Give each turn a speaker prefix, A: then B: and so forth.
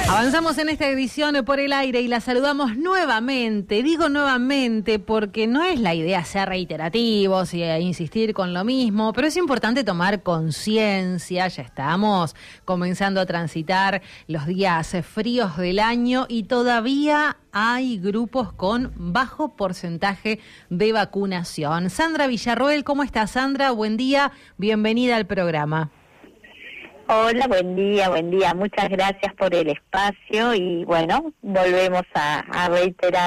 A: Avanzamos en esta edición por el aire y la saludamos nuevamente. Digo nuevamente porque no es la idea ser reiterativos y insistir con lo mismo, pero es importante tomar conciencia. Ya estamos comenzando a transitar los días fríos del año y todavía hay grupos con bajo porcentaje de vacunación. Sandra Villarroel, ¿cómo estás, Sandra? Buen día, bienvenida al programa.
B: Hola, buen día. Muchas gracias por el espacio y bueno, volvemos a reiterar